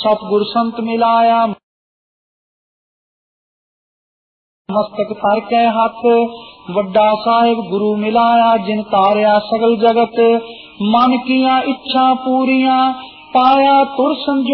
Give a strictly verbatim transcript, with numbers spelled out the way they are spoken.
सतगुर संत मिलाया मस्तक तर कै हाथ। वड्डा साहिब गुरु मिलाया जिन तारया सगल जगत। मन किया इच्छा पूरियां पाया तुर संजो